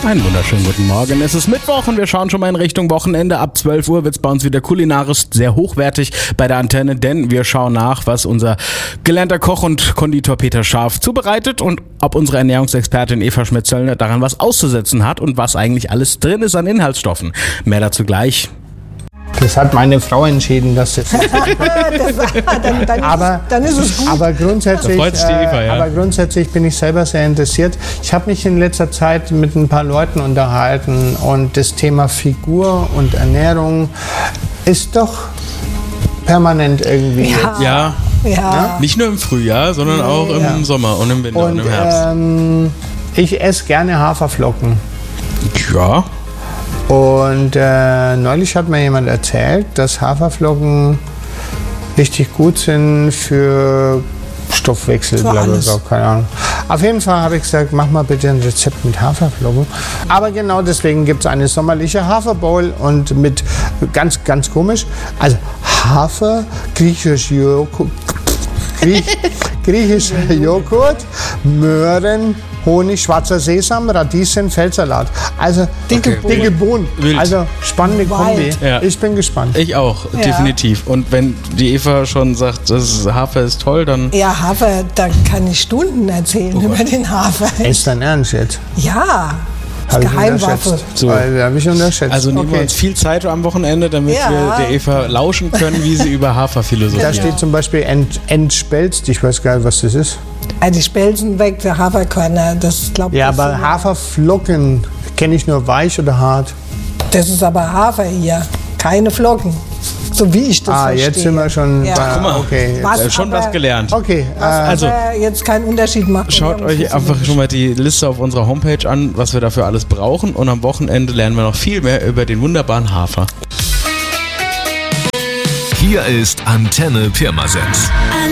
Einen wunderschönen guten Morgen. Es ist Mittwoch und wir schauen schon mal in Richtung Wochenende. Ab 12 Uhr wird es bei uns wieder kulinarisch sehr hochwertig bei der Antenne, denn wir schauen nach, was unser gelernter Koch und Konditor Peter Scharf zubereitet und ob unsere Ernährungsexpertin Eva Schmidt-Zöllner daran was auszusetzen hat und was eigentlich alles drin ist an Inhaltsstoffen. Mehr dazu gleich. Das hat meine Frau entschieden, dass das dann ist es gut. Aber grundsätzlich, Eva, ja. aber grundsätzlich bin ich selber sehr interessiert. Ich habe mich in letzter Zeit mit ein paar Leuten unterhalten und das Thema Figur und Ernährung ist doch permanent irgendwie. Ja. Ja. Nicht nur im Frühjahr, sondern auch im Sommer und im Winter und im Herbst. Ich esse gerne Haferflocken. Ja. Und neulich hat mir jemand erzählt, dass Haferflocken richtig gut sind für Stoffwechsel, Für blablabla, alles. keine Ahnung. Auf jeden Fall habe ich gesagt, mach mal bitte ein Rezept mit Haferflocken. Aber genau deswegen gibt es eine sommerliche Haferbowl und mit ganz komisch, also Hafer, griechischer Joghurt, Möhren, Honig, schwarzer Sesam, Radieschen, Feldsalat. Also dicke Bohnen. Wild. Also spannende Kombi. Ja. Ich bin gespannt. Ich auch, definitiv. Und wenn die Eva schon sagt, Hafer ist toll, dann... Ja, Hafer, da kann ich Stunden erzählen über den Hafer. Ist dein Ernst jetzt? Ja, Hab ich Geheimwaffe. unterschätzt. So. Habe ich unterschätzt. Also nehmen wir uns viel Zeit am Wochenende, damit Ja. wir der Eva lauschen können, wie sie über Hafer philosophiert. Da steht zum Beispiel entspelzt. Ich weiß gar nicht, was das ist. Die Spelzen weg, der Haferkörner, das glaube ich. Ja, aber Haferflocken kenne ich nur weich oder hart. Das ist aber Hafer hier, keine Flocken. So wie ich das verstehe. Jetzt sind wir schon. Ja. Guck mal, Okay. Was schon aber- was gelernt. Okay. Also, Aber jetzt keinen Unterschied macht. schaut euch einfach schon mal die Liste auf unserer Homepage an, was wir dafür alles brauchen. Und am Wochenende lernen wir noch viel mehr über den wunderbaren Hafer. Hier ist Antenne Pirmasens.